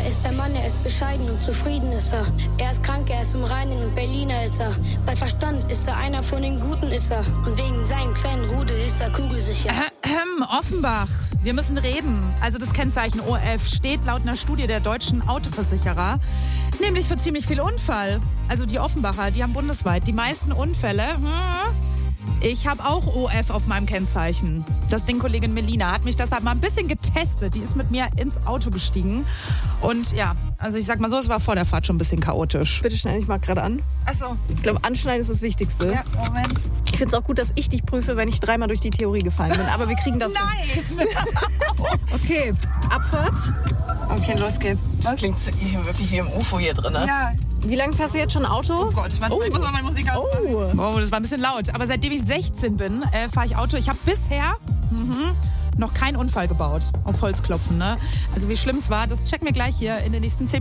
ist der Mann, er ist bescheiden und zufrieden ist er. Er ist krank, er ist im Reinen und Berliner ist er. Bei Verstand ist er einer von den Guten ist er. Und wegen seinem kleinen Rudel ist er kugelsicher. Offenbach, wir müssen reden. Also das Kennzeichen OF steht laut einer Studie der deutschen Autoversicherer nämlich für ziemlich viel Unfall. Also die Offenbacher, die haben bundesweit die meisten Unfälle. Ich habe auch OF auf meinem Kennzeichen. Das Ding-Kollegin Melina hat mich deshalb mal ein bisschen getestet. Die ist mit mir ins Auto gestiegen. Und ja, also ich sag mal so, es war vor der Fahrt schon ein bisschen chaotisch. Bitte schneide ich mal gerade an. Achso. Ich glaube, anschneiden ist das Wichtigste. Ja, Moment. Ich finde es auch gut, dass ich dich prüfe, wenn ich 3-mal durch die Theorie gefallen bin. Aber wir kriegen das Nein! Okay, Abfahrt. Okay, los geht's. Das klingt hier wirklich wie im UFO hier drin. Ja. Wie lange fährst du jetzt schon Auto? Oh Gott, ich muss mal meine Musik ausmachen. Oh, das war ein bisschen laut. Aber seitdem ich 16 bin, fahre ich Auto. Ich habe bisher noch keinen Unfall gebaut. Auf Holz klopfen, ne? Also wie schlimm es war, das checken wir gleich hier in den nächsten 10